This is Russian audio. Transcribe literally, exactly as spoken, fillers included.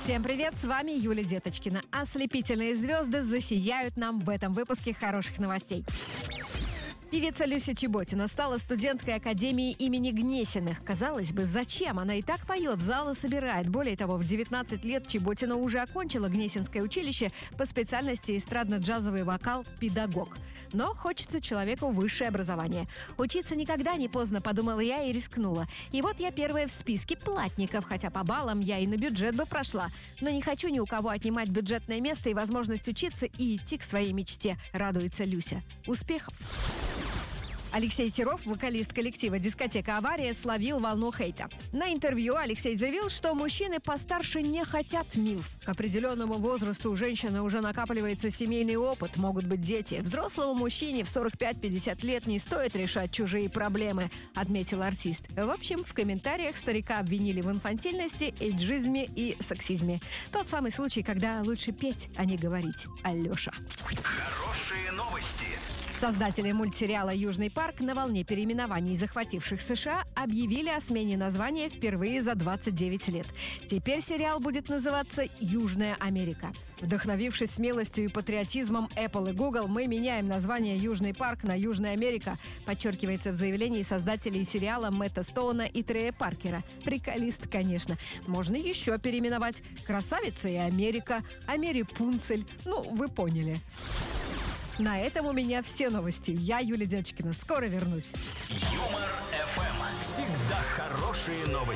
Всем привет, с вами Юлия Деточкина. Ослепительные звезды засияют нам в этом выпуске хороших новостей. Певица Люся Чеботина стала студенткой Академии имени Гнесиных. Казалось бы, зачем? Она и так поет, залы собирает. Более того, в девятнадцать лет Чеботина уже окончила Гнесинское училище по специальности эстрадно-джазовый вокал «педагог». Но хочется человеку высшее образование. Учиться никогда не поздно, подумала я и рискнула. И вот я первая в списке платников, хотя по баллам я и на бюджет бы прошла. Но не хочу ни у кого отнимать бюджетное место и возможность учиться и идти к своей мечте, радуется Люся. Успехов! Алексей Серов, вокалист коллектива «Дискотека Авария», словил волну хейта. На интервью Алексей заявил, что мужчины постарше не хотят милф. К определенному возрасту у женщины уже накапливается семейный опыт, могут быть дети. Взрослому мужчине в сорок пять-пятьдесят лет не стоит решать чужие проблемы, отметил артист. В общем, в комментариях старика обвинили в инфантильности, эйджизме и сексизме. Тот самый случай, когда лучше петь, а не говорить. Алеша. Хорошие новости. Создатели мультсериала «Южный парк» на волне переименований, захвативших США, объявили о смене названия впервые за двадцать девять лет. Теперь сериал будет называться «Южная Америка». Вдохновившись смелостью и патриотизмом Apple и Google, мы меняем название «Южный парк» на «Южная Америка», подчеркивается в заявлении создателей сериала Мэтта Стоуна и Трея Паркера. Приколист, конечно. Можно еще переименовать «Красавица и Америка», «Америпунцель». Ну, вы поняли. На этом у меня все новости. Я Юлия Деточкина. Скоро вернусь. Юмор эф эм. Всегда хорошие новости.